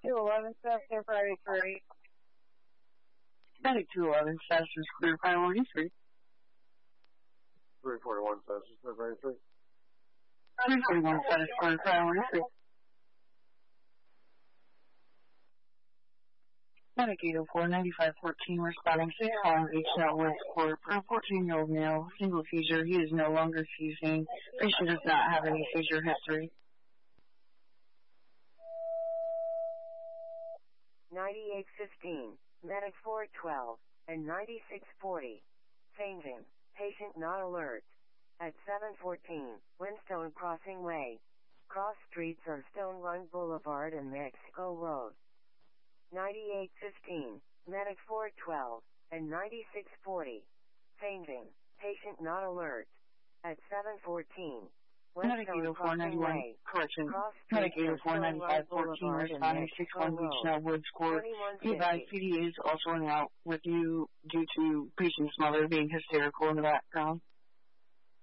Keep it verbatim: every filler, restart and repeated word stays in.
two eleven, status clear priority three. Medic two eleven, status is clear priority three. three forty-one, status is clear priority three. three forty-one, status clear priority three. Medic eight oh four, ninety-five fourteen, responding to call H Woods Court for a fourteen-year-old male, single seizure. He is no longer seizing. Patient does not have any seizure history. ninety-eight fifteen, Medic four twelve, and ninety-six forty. Fainting. Patient not alert. At seven fourteen, Windstone Crossing Way. Cross streets are Stone Run Boulevard and Mexico Road. ninety-eight fifteen, Medic four twelve, and ninety-six forty. Fainting. Patient not alert. At seven fourteen, Medic eight oh four, ninety-one, correction. Medic eight oh four, ninety-five fourteen, responding six one Beach Woods Court. Be advised, P D A is also in route with you due to patient's mother being hysterical in the background.